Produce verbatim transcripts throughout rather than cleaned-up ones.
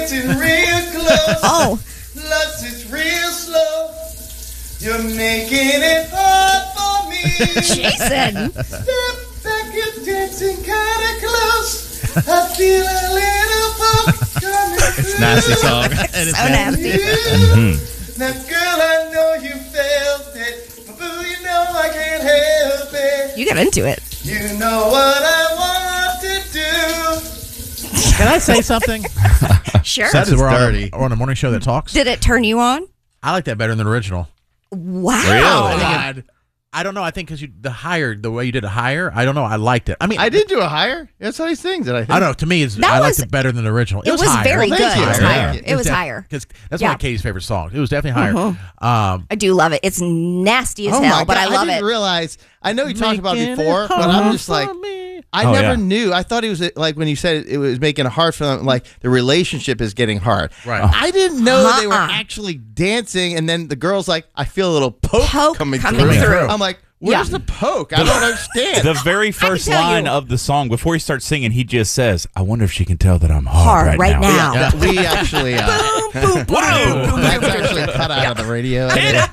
dancing real close. Oh. Lust is real slow. You're making it hard for me. Jason. Step back, you're dancing kind of close. I feel a little funk coming through. It's a nasty song. It's so nasty. Mm-hmm. Now, girl, I know you felt it. But boo, you know I can't help it. You got into it. You know what I want to do. Can I say something? Sure. That is we're dirty. On a, we're on a morning show that talks. Did it turn you on? I like that better than the original. Wow. I, think it- I don't know. I think because you the higher the way you did it higher. I don't know. I liked it. I mean, I did do a higher. That's how he sings it, I think. I don't know. To me, it's, That I liked was- it better than the original. It was higher. very Well, good. thank you. It was Yeah. higher. It was def- higher. Because that's Yeah. one of Katie's favorite songs. It was definitely higher. Mhm. Um, I do love it. It's nasty as Oh hell, my but God, I love didn't it. realize. I know you talked about it Making before, it but I'm hard just like, for me. I Oh, never yeah. knew. I thought he was like when you said it was making it hard for them. Like the relationship is getting hard. Right. I didn't know they were Uh-uh. actually dancing, and then the girl's like, "I feel a little poke, Poke coming, coming through. through. I'm like, "Where's Yeah. the poke? I don't understand." The very first tell line you. of the song, before he starts singing, he just says, I wonder if she can tell that I'm hard, Hard right, right now. now. Yeah, we actually uh, Boom, boom, boom. that's actually cut out of the radio. Yep.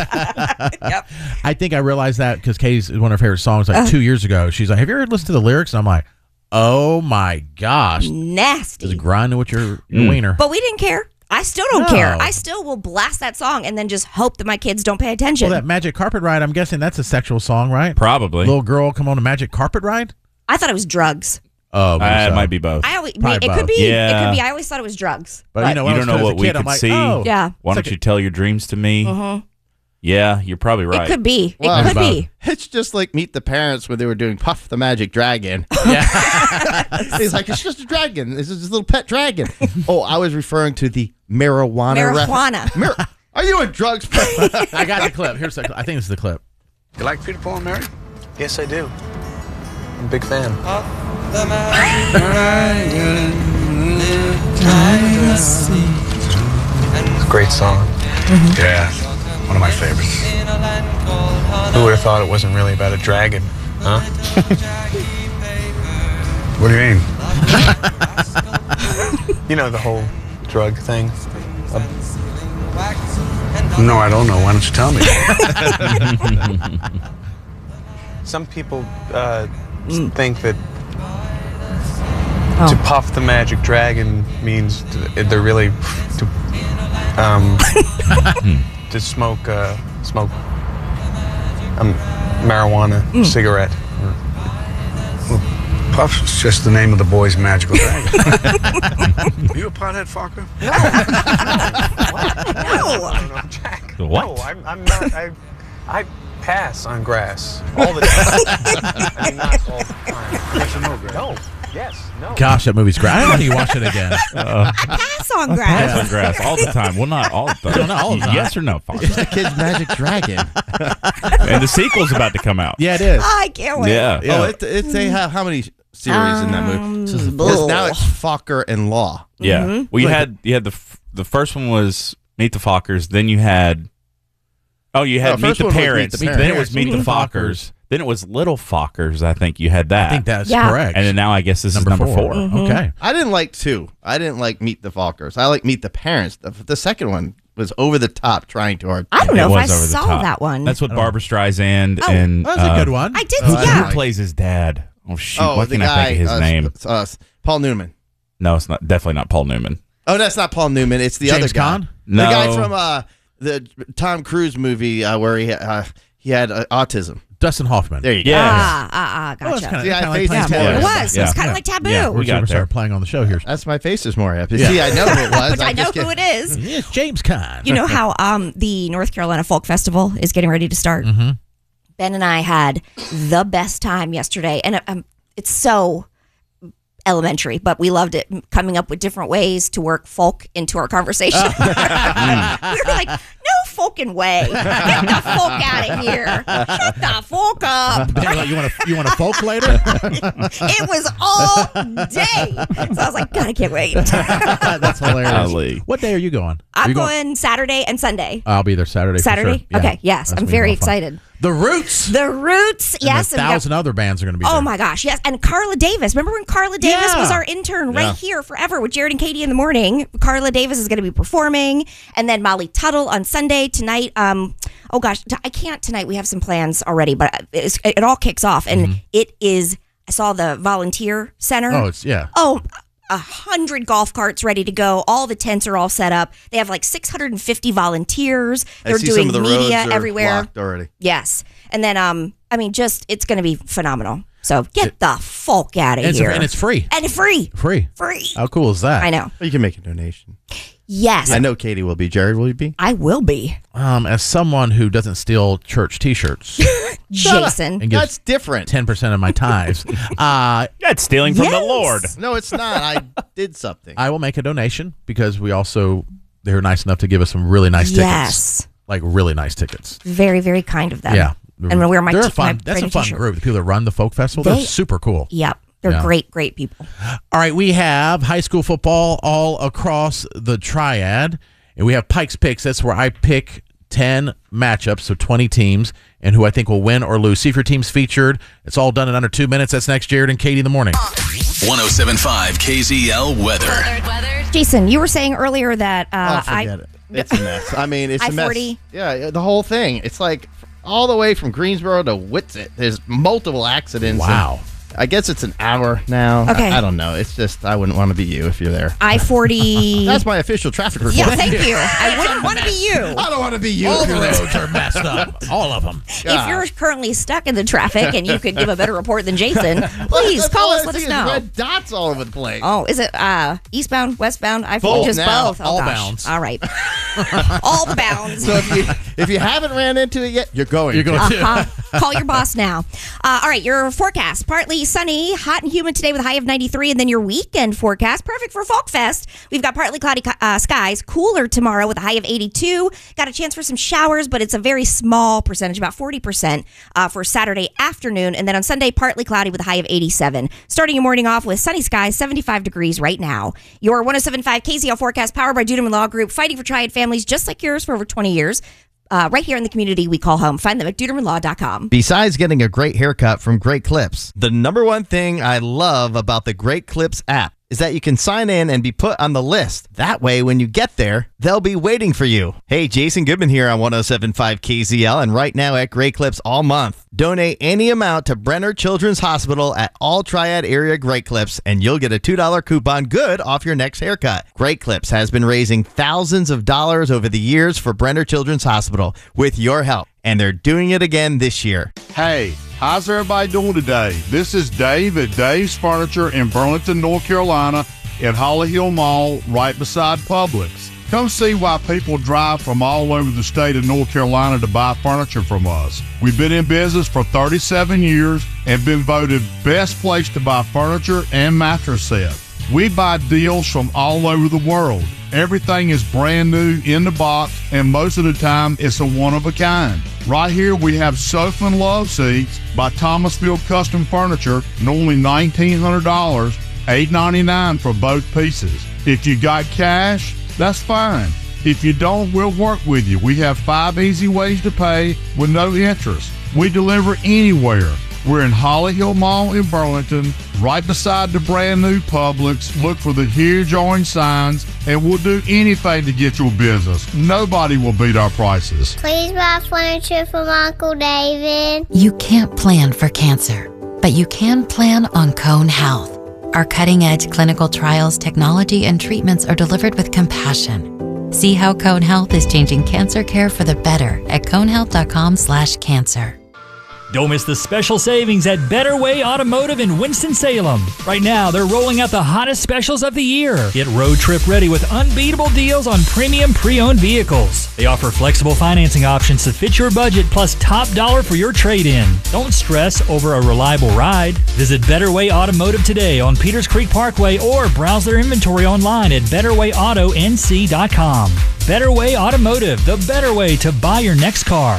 I think I realized that because Katie's one of her favorite songs like Uh. two years ago. She's like, "Have you ever listened to the lyrics?" And I'm like, "Oh my gosh, Nasty. just grinding with your, your Mm. wiener." But we didn't care. I still don't No. care. I still will blast that song and then just hope that my kids don't pay attention. Well, that Magic Carpet Ride, I'm guessing that's a sexual song, right? Probably. Little girl, come on a magic carpet ride. I thought it was drugs. Oh, maybe Uh, so. it might be both. I always, Probably it both. could be. It Yeah. could be. I always thought it was drugs. But, you know, you when I don't was know as a what we kid, could I'm like, see. Oh, Yeah. Why It's don't like you tell your dreams to me? Mhm. Yeah, you're probably right. It could be. It Well, could both. be. It's just like Meet the Parents when they were doing Puff the Magic Dragon. Yeah. He's like, it's just a dragon. It's just this little pet dragon. Oh, I was referring to the marijuana. ref- Marijuana. Mar- Are you in drugs? I got the clip. Here's the. I think this is the clip. You like Peter, Paul, and Mary? Yes, I do. I'm a big fan. It's a great song. Yeah, one of my favorites. Who would have thought it wasn't really about a dragon, huh? What do you mean? You know the whole drug thing? No, I don't know. Why don't you tell me? Some people uh, think that to puff the magic dragon means to, they're really to um, to smoke uh, smoke um, marijuana cigarette. Puff's just the name of the boy's magical dragon. Are you a pothead, Fokker? No. I don't know, Jack. What? No, I'm, I'm not. I, I pass on grass all the time. I mean, not all the time. Yes or no, Greg? No. Yes. No. Gosh, that movie's great. I don't know you watch it again. Uh, Pass on pass grass. on grass all the time. Well, not all the time. Not all the time. Yes or no? Fox? It's the kid's magic dragon. And the sequel's about to come out. Yeah, it is. I can't wait. Yeah. Yeah. Oh, it, it, they have how many series in that movie? Because bull. now it's Fokker and Law. Yeah. Mhm. Well, you Like had you had the f- the first one was Meet the Fockers. Then you had oh, you had No, Meet first the one was Meet Parents. the Then it Parents. was Meet the Meet the Fockers. Then it was Little Fockers. I think you had that. I think that's Yeah. correct. And then now I guess this number is number four. four. Okay. I didn't like two. I didn't like Meet the Fockers. I like Meet the Parents. The, the second one was over the top, trying too hard. I don't It know if I was over the saw top. that one. That's what Barbara Streisand Oh, and That was a uh, good one. I did. Oh, I yeah. Who plays his dad? Oh shoot! oh, Why the can't guy, I think of his uh, name? s- uh, Paul Newman. No, it's not. Definitely not Paul Newman. Oh, that's not Paul Newman. It's the James other guy. Caan? No. The guy from uh, the Tom Cruise movie uh, where he uh, he had uh, autism. Dustin Hoffman. There you go. Yeah. Ah, ah, ah, Oh, it's gotcha. kinda- See, I kinda like faced playing his tennis. head. It was. It Yeah. was kind Yeah. of like taboo. Yeah, We're, we got we're there. starting playing on the show here. That's my face is more happy. Yeah. See, I know who it was. Which I know just who get- it is. It's James Caan. You know how um, the North Carolina Folk Festival is getting ready to start? Mm-hmm. Ben and I had the best time yesterday. And um, it's so elementary, but we loved it, coming up with different ways to work folk into our conversation. we were like, no folking way. Get the folk out of here. Shut the folk up. you want to you want a folk later? It was all day. So I was like, God, I can't wait. That's hilarious. Golly. What day are you going? Are I'm you going Saturday and Sunday. I'll be there Saturday. for Saturday? sure. Yeah. Okay, yes. That's I'm gonna be very more fun. excited. The Roots. The Roots, And yes. a and we got- thousand other bands are going to be Oh there. my gosh, yes. And Carla Davis. Remember when Carla Davis Yeah. was our intern right Yeah. here forever with Jared and Katie in the morning? Carla Davis is going to be performing. And then Molly Tuttle on Sunday. Tonight, um, oh gosh, t- I can't tonight. We have some plans already, but it's, it all kicks off. And Mm-hmm. it is, I saw the volunteer center. Oh, it's, yeah. Oh, a hundred golf carts ready to go. All the tents are all set up. They have like six hundred fifty volunteers. They're I see doing some of the media roads are everywhere. blocked already. Yes. And then, um, I mean, just, it's going to be phenomenal. So get the folk out of And it's, here. and it's free. And it's free. Free. Free. How cool is that? I know. Well, you can make a donation. Yes. I know Katie will be. Jared, will you be? I will be. Um, as someone who doesn't steal church T-shirts Jason. and gives That's different. ten percent of my tithes, uh, That's stealing from Yes. the Lord. No, it's not. I did something. I will make a donation because we also they're nice enough to give us some really nice tickets, Yes. like really nice tickets. Very, very kind of them. Yeah, I'm going to wear my They're t- a fun. my That's a brand new fun t-shirt. group. The people that run the folk festival, They- they're super cool. Yep. They're Yeah. great, great people. All right, we have high school football all across the triad, and we have Pike's Picks. That's where I pick ten matchups, so twenty teams, and who I think will win or lose. See if your team's featured. It's all done in under two minutes. That's next, Jared and Katie in the morning. one oh seven point five K Z L weather. Jason, you were saying earlier that uh, oh, forget I. it. It's a mess. I mean, it's a I mess. forty. Yeah, the whole thing. It's like all the way from Greensboro to Whitsett. There's multiple accidents. Wow. and I guess it's an hour now. Okay. I, I don't know. It's just I wouldn't want to be you if you're there. I forty. That's my official traffic report. Yeah, thank you. I wouldn't want to be you. I don't want to be you All if the you're there. roads are messed up. All of them. If you're currently stuck in the traffic and you could give a better report than Jason, please That's call all us. I Let us see is know. Red dots all over the place. Oh, is it uh, eastbound, westbound? I Both just now. both. Oh, All gosh. bounds. All right. All the bounds. So if you if you haven't ran into it yet, you're going. You're to. going to. Uh-huh. Call your boss now. Uh, all right, your forecast. Partly sunny, hot and humid today with a high of ninety-three. And then your weekend forecast, perfect for Folk Fest. We've got partly cloudy uh, skies, cooler tomorrow with a high of eighty-two. Got a chance for some showers, but it's a very small percentage, about forty percent uh, for Saturday afternoon. And then on Sunday, partly cloudy with a high of eighty-seven. Starting your morning off with sunny skies, seventy-five degrees right now. Your one oh seven point five K Z L forecast powered by Duderman Law Group, fighting for triad families just like yours for over twenty years. Uh, right here in the community we call home. Find them at duderman law dot com. Besides getting a great haircut from Great Clips, the number one thing I love about the Great Clips app is that you can sign in and be put on the list. That way, when you get there, they'll be waiting for you. Hey, Jason Goodman here on one oh seven point five K Z L, and right now at Great Clips all month. Donate any amount to Brenner Children's Hospital at all Triad area Great Clips, and you'll get a two dollar coupon good off your next haircut. Great Clips has been raising thousands of dollars over the years for Brenner Children's Hospital with your help, and they're doing it again this year. Hey, how's everybody doing today? This is Dave at Dave's Furniture in Burlington, North Carolina at Holly Hill Mall right beside Publix. Come see why people drive from all over the state of North Carolina to buy furniture from us. We've been in business for thirty-seven years and been voted best place to buy furniture and mattress sets. We buy deals from all over the world. Everything is brand new in the box, and most of the time it's a one of a kind. Right here we have sofa and love seats by Thomasville Custom Furniture, normally nineteen hundred dollars, eight ninety-nine for both pieces. If you got cash, that's fine. If you don't, we'll work with you. We have five easy ways to pay with no interest. We deliver anywhere. We're in Holly Hill Mall in Burlington, right beside the brand new Publix. Look for the huge orange signs, and we'll do anything to get your business. Nobody will beat our prices. Please buy furniture from Uncle David. You can't plan for cancer, but you can plan on Cone Health. Our cutting-edge clinical trials, technology, and treatments are delivered with compassion. See how Cone Health is changing cancer care for the better at conehealth.com slash cancer. Don't miss the special savings at Better Way Automotive in Winston-Salem. Right now, they're rolling out the hottest specials of the year. Get road trip ready with unbeatable deals on premium pre-owned vehicles. They offer flexible financing options to fit your budget plus top dollar for your trade-in. Don't stress over a reliable ride. Visit Better Way Automotive today on Peters Creek Parkway or browse their inventory online at better way auto n c dot com. Better Way Automotive, the better way to buy your next car.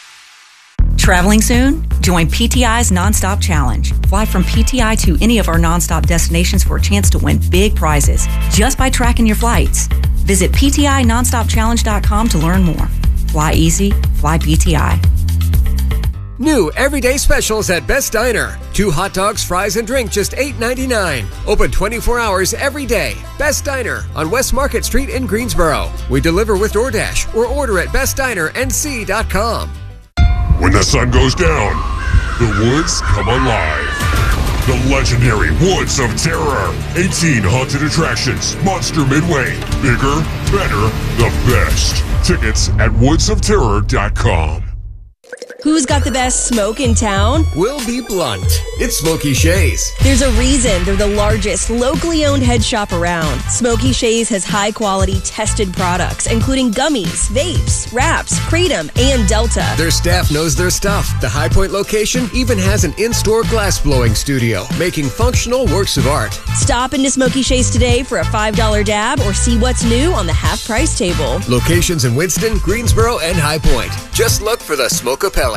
Traveling soon? Join P T I's Nonstop Challenge. Fly from P T I to any of our nonstop destinations for a chance to win big prizes just by tracking your flights. Visit P T I nonstop challenge dot com to learn more. Fly easy, fly P T I. New everyday specials at Best Diner. Two hot dogs, fries, and drink just eight ninety-nine. Open twenty-four hours every day. Best Diner on West Market Street in Greensboro. We deliver with DoorDash or order at best diner n c dot com. When the sun goes down, the woods come alive. The legendary Woods of Terror. eighteen haunted attractions. Monster Midway. Bigger, better, the best. Tickets at woods of terror dot com. Who's got the best smoke in town? We'll be blunt. It's Smoky Shays. There's a reason they're the largest locally owned head shop around. Smoky Shays has high quality tested products, including gummies, vapes, wraps, Kratom, and Delta. Their staff knows their stuff. The High Point location even has an in-store glass blowing studio, making functional works of art. Stop into Smoky Shays today for a five dollar dab or see what's new on the half price table. Locations in Winston, Greensboro, and High Point. Just look for the Smoke-a-Pelly.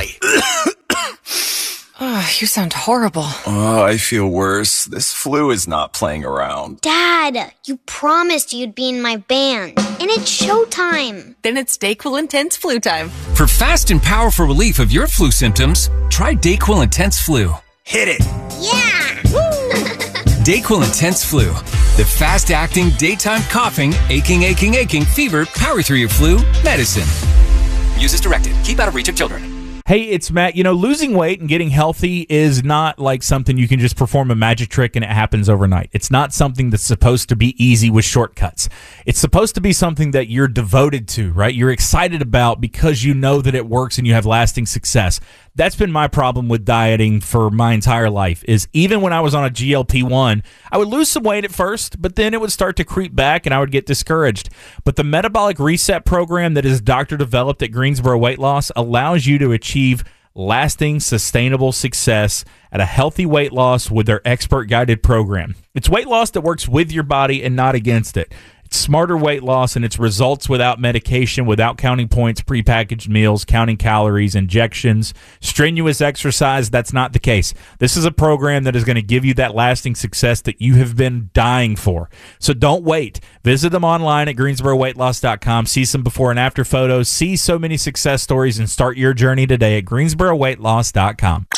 Oh, you sound horrible. Oh, I feel worse. This flu is not playing around. Dad, you promised you'd be in my band. And it's showtime. Then it's DayQuil Intense Flu time. For fast and powerful relief of your flu symptoms, try DayQuil Intense Flu. Hit it. Yeah! DayQuil Intense Flu. The fast-acting, daytime coughing, aching, aching, aching, fever, power through your flu medicine. Use as directed. Keep out of reach of children. Hey, it's Matt. You know, losing weight and getting healthy is not like something you can just perform a magic trick and it happens overnight. It's not something that's supposed to be easy with shortcuts. It's supposed to be something that you're devoted to, right? You're excited about because you know that it works and you have lasting success. That's been my problem with dieting for my entire life, is even when I was on a G L P one, I would lose some weight at first, but then it would start to creep back and I would get discouraged. But the Metabolic Reset program that is doctor developed at Greensboro Weight Loss allows you to achieve lasting, sustainable success at a healthy weight loss with their expert-guided program. It's weight loss that works with your body and not against it. It's smarter weight loss, and it's results without medication, without counting points, prepackaged meals, counting calories, injections, strenuous exercise. That's not the case. This is a program that is going to give you that lasting success that you have been dying for. So don't wait. Visit them online at greensboro weight loss dot com. See some before and after photos. See so many success stories and start your journey today at greensboro weight loss dot com.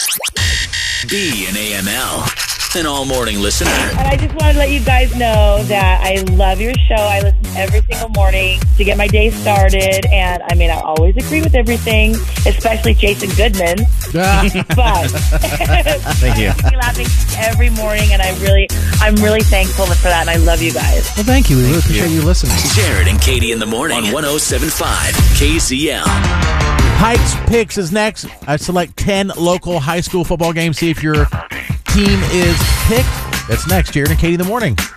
Be an A M L. An all-morning listener. And I just wanted to let you guys know that I love your show. I listen every single morning to get my day started. And, I mean, I always agree with everything, especially Jason Goodman. But Thank you. I keep laughing every morning, and I really, I'm really thankful for that, and I love you guys. Well, thank you. We really appreciate you listening. Jared and Katie in the morning on one oh seven point five K Z L. Pikes Picks is next. I select ten local high school football games. See if your team is picked. That's next, Jared and Katie in the morning.